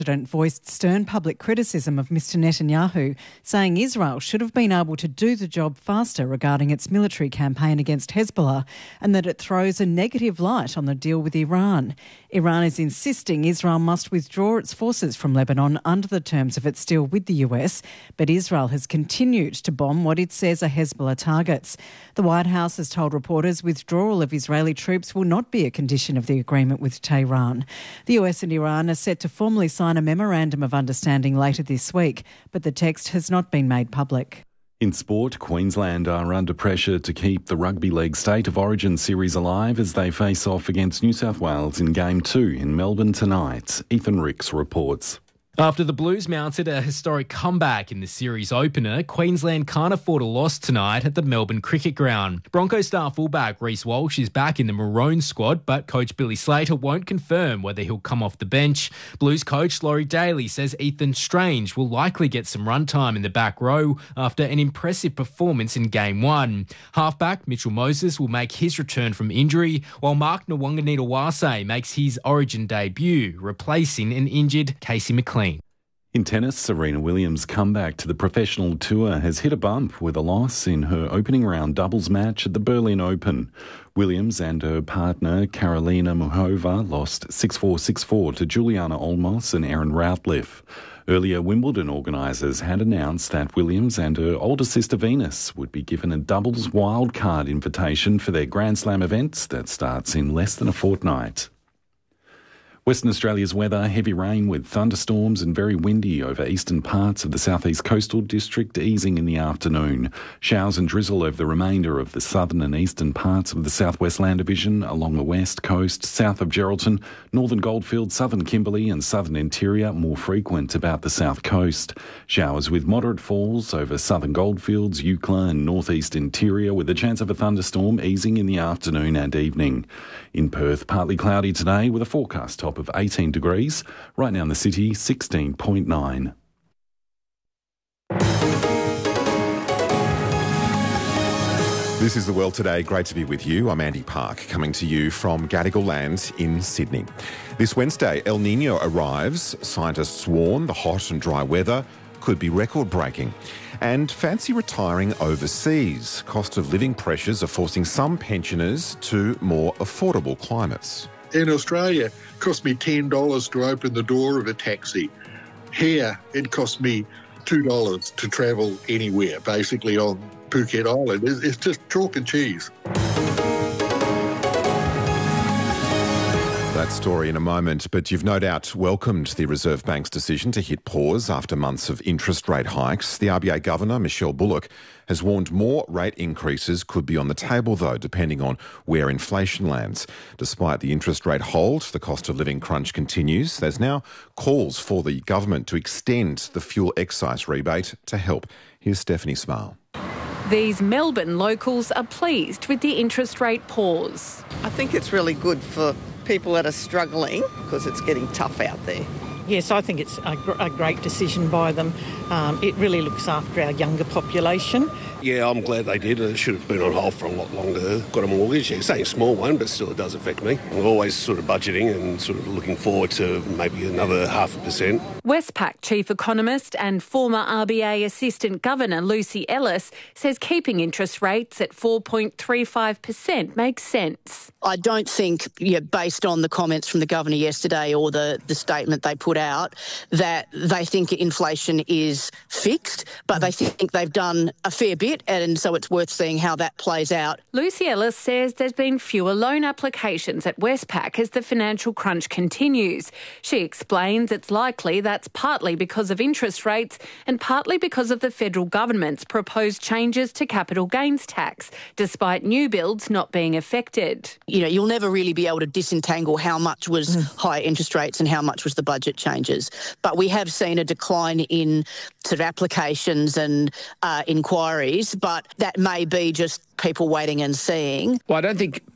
President voiced stern public criticism of Mr Netanyahu, saying Israel should have been able to do the job faster regarding its military campaign against Hezbollah and that it throws a negative light on the deal with Iran. Iran is insisting Israel must withdraw its forces from Lebanon under the terms of its deal with the US, but Israel has continued to bomb what it says are Hezbollah targets. The White House has told reporters withdrawal of Israeli troops will not be a condition of the agreement with Tehran. The US and Iran are set to formally sign a memorandum of understanding later this week, but the text has not been made public. In sport, Queensland are under pressure to keep the Rugby League State of Origin series alive as they face off against New South Wales in Game 2 in Melbourne tonight. Ethan Ricks reports. After the Blues mounted a historic comeback in the series opener, Queensland can't afford a loss tonight at the Melbourne Cricket Ground. Broncos star fullback Reece Walsh is back in the Maroon squad, but coach Billy Slater won't confirm whether he'll come off the bench. Blues coach Laurie Daly says Ethan Strange will likely get some run time in the back row after an impressive performance in Game 1. Halfback Mitchell Moses will make his return from injury, while Mark Nwanganita-Wase makes his Origin debut, replacing an injured Casey McLean. In tennis, Serena Williams' comeback to the professional tour has hit a bump with a loss in her opening round doubles match at the Berlin Open. Williams and her partner Karolina Muchova lost 6-4, 6-4 to Juliana Olmos and Erin Routliffe. Earlier, Wimbledon organisers had announced that Williams and her older sister Venus would be given a doubles wildcard invitation for their Grand Slam event that starts in less than a fortnight. Western Australia's weather, heavy rain with thunderstorms and very windy over eastern parts of the southeast coastal district, easing in the afternoon. Showers and drizzle over the remainder of the southern and eastern parts of the southwest land division, along the west coast, south of Geraldton, northern Goldfields, southern Kimberley and southern interior, more frequent about the south coast. Showers with moderate falls over southern Goldfields, Eucla and northeast interior, with a chance of a thunderstorm easing in the afternoon and evening. In Perth, partly cloudy today with a forecast top of 18 degrees. Right now in the city, 16.9. This is The World Today. Great to be with you. I'm Andy Park, coming to you from Gadigal Land in Sydney. This Wednesday, El Nino arrives. Scientists warn the hot and dry weather could be record-breaking. And fancy retiring overseas. Cost of living pressures are forcing some pensioners to more affordable climates. In Australia, it cost me $10 to open the door of a taxi. Here, it cost me $2 to travel anywhere, basically on Phuket Island. It's just chalk and cheese. That story in a moment, but you've no doubt welcomed the Reserve Bank's decision to hit pause after months of interest rate hikes. The RBA Governor, Michelle Bullock, has warned more rate increases could be on the table, though, depending on where inflation lands. Despite the interest rate hold, the cost of living crunch continues. There's now calls for the government to extend the fuel excise rebate to help. Here's Stephanie Smale. These Melbourne locals are pleased with the interest rate pause. I think it's really good for people that are struggling because it's getting tough out there. Yes, I think it's a great decision by them. It really looks after our younger population. Yeah, I'm glad they did. It should have been on hold for a lot longer. Got a mortgage, it's a small one, but still it does affect me. I'm always sort of budgeting and sort of looking forward to maybe another 0.5%. Westpac Chief Economist and former RBA Assistant Governor Lucy Ellis says keeping interest rates at 4.35% makes sense. I don't think, based on the comments from the Governor yesterday or the statement they put out, that they think inflation is fixed, but they think they've done a fair bit, and so it's worth seeing how that plays out. Lucy Ellis says there's been fewer loan applications at Westpac as the financial crunch continues. She explains it's likely that's partly because of interest rates and partly because of the federal government's proposed changes to capital gains tax, despite new builds not being affected. You'll never really be able to disentangle how much was higher interest rates and how much was the budget changes. But we have seen a decline in sort of applications and inquiries, but that may be just people waiting and seeing. Well, I don't think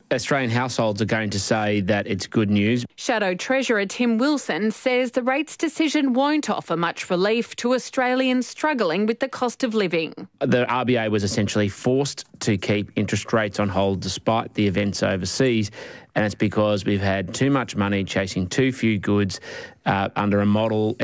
Australian households are going to say that it's good news. Shadow Treasurer Tim Wilson says the rates decision won't offer much relief to Australians struggling with the cost of living. The RBA was essentially forced to keep interest rates on hold despite the events overseas, and it's because we've had too much money chasing too few goods under a model